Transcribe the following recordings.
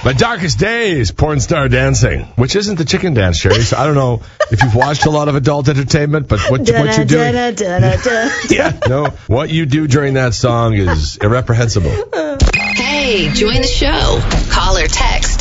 My Darkest Days, Porn Star Dancing, which isn't the chicken dance, Sherry. So I don't know if you've watched a lot of adult entertainment, but what you do... Yeah, no, what you do during that song is irreprehensible. Hey, join the show. Call or text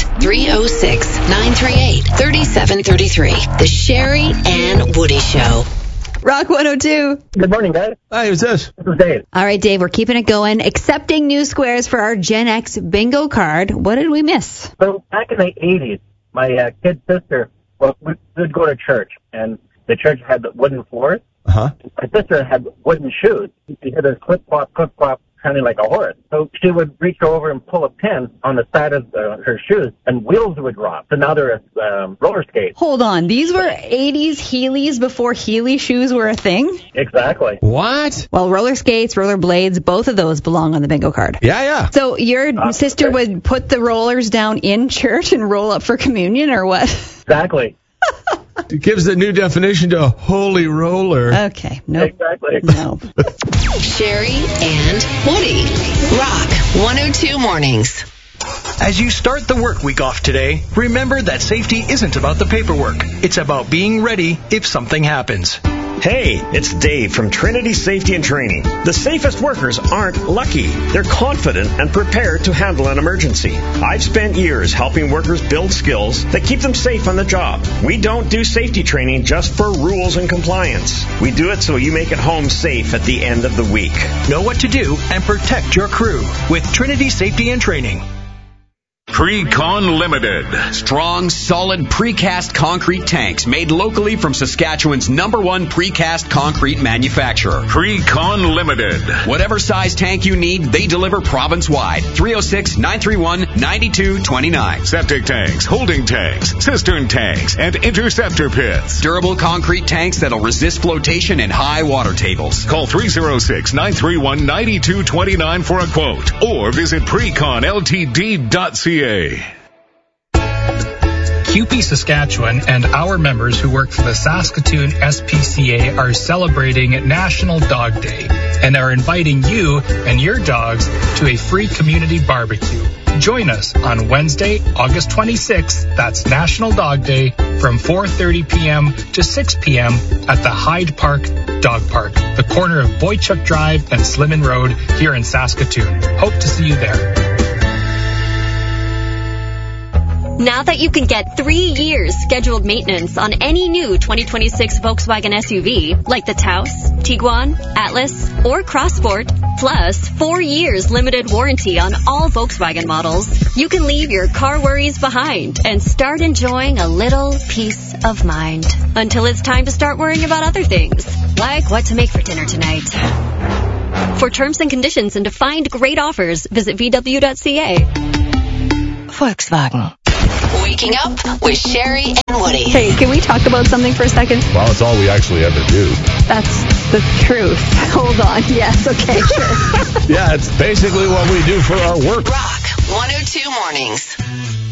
306-938-3733. The Sherry and Woody Show. Rock 102. Good morning, guys. Hi, who's this? This is Dave. All right, Dave, we're keeping it going. Accepting new squares for our Gen X bingo card. What did we miss? So back in the 80s, my kid sister, we would go to church, and the church had the wooden floors. Uh-huh. My sister had wooden shoes. You could hear this clip-clop, sounding like a horse. So she would reach over and pull a pin on the side of her shoes, and wheels would drop. So now they're roller skates. Hold on. These were 80s Heelys before Heely shoes were a thing? Exactly. What? Well, roller skates, roller blades, both of those belong on the bingo card. Yeah. So your sister would put the rollers down in church and roll up for communion, or what? Exactly. It gives the new definition to holy roller. Okay. Nope. Exactly. No. Sherry and Woody. Rock 102 Mornings. As you start the work week off today, remember that safety isn't about the paperwork. It's about being ready if something happens. Hey, it's Dave from Trinity Safety and Training. The safest workers aren't lucky. They're confident and prepared to handle an emergency. I've spent years helping workers build skills that keep them safe on the job. We don't do safety training just for rules and compliance. We do it so you make it home safe at the end of the week. Know what to do and protect your crew with Trinity Safety and Training. Pre-Con Limited. Strong, solid precast concrete tanks made locally from Saskatchewan's #1 precast concrete manufacturer. Pre-Con Limited. Whatever size tank you need, they deliver province-wide. 306-931-9229. Septic tanks, holding tanks, cistern tanks, and interceptor pits. Durable concrete tanks that'll resist flotation and high water tables. Call 306-931-9229 for a quote or visit preconltd.ca. CUPE Saskatchewan and our members who work for the Saskatoon SPCA are celebrating National Dog Day and are inviting you and your dogs to a free community barbecue. Join us on Wednesday, August 26th, that's National Dog Day, from 4:30 p.m. to 6 p.m. at the Hyde Park Dog Park, the corner of Boychuk Drive and Slimmon Road here in Saskatoon. Hope to see you there. Now that you can get 3 years scheduled maintenance on any new 2026 Volkswagen SUV, like the Taos, Tiguan, Atlas, or Crossport, plus 4 years limited warranty on all Volkswagen models, you can leave your car worries behind and start enjoying a little peace of mind. Until it's time to start worrying about other things, like what to make for dinner tonight. For terms and conditions and to find great offers, visit VW.ca. Volkswagen. Waking up with Sherry and Woody. Hey, can we talk about something for a second? Well, it's all we actually ever do. That's the truth. Hold on. Yes, okay, sure. Yeah, it's basically what we do for our work. Rock 102 Mornings.